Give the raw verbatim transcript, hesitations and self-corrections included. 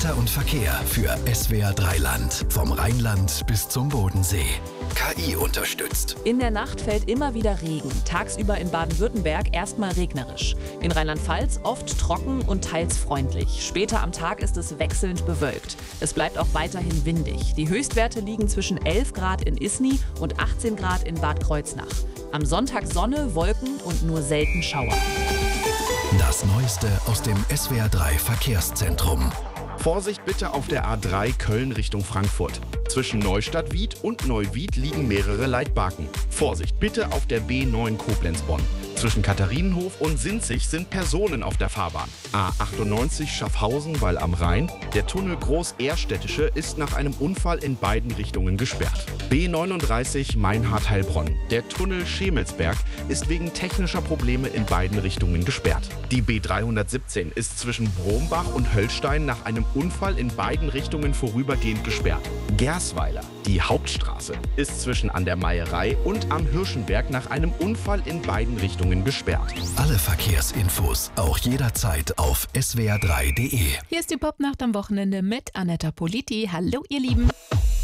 Wetter und Verkehr für S W R drei Land. Vom Rheinland bis zum Bodensee. K I unterstützt. In der Nacht fällt immer wieder Regen. Tagsüber in Baden-Württemberg erstmal regnerisch. In Rheinland-Pfalz oft trocken und teils freundlich. Später am Tag ist es wechselnd bewölkt. Es bleibt auch weiterhin windig. Die Höchstwerte liegen zwischen elf Grad in Isny und achtzehn Grad in Bad Kreuznach. Am Sonntag Sonne, Wolken und nur selten Schauer. Das Neueste aus dem S W R drei Verkehrszentrum. Vorsicht bitte auf der A drei Köln Richtung Frankfurt. Zwischen Neustadt-Wied und Neuwied liegen mehrere Leitbaken. Vorsicht bitte auf der B neun Koblenz-Bonn. Zwischen Katharinenhof und Sinzig sind Personen auf der Fahrbahn. A achtundneunzig Schaffhausen, Wall am Rhein. Der Tunnel Groß-Ehrstädtische ist nach einem Unfall in beiden Richtungen gesperrt. B neununddreißig Meinhard-Heilbronn. Der Tunnel Schemelsberg ist wegen technischer Probleme in beiden Richtungen gesperrt. Die B dreihundertsiebzehn ist zwischen Brombach und Höllstein nach einem Unfall in beiden Richtungen vorübergehend gesperrt. Gersweiler, die Hauptstraße, ist zwischen an der Meierei und am Hirschenberg nach einem Unfall in beiden Richtungen gesperrt. Alle Verkehrsinfos auch jederzeit auf S W R drei Punkt D E. Hier ist die Popnacht am Wochenende mit Anetta Politi. Hallo ihr Lieben.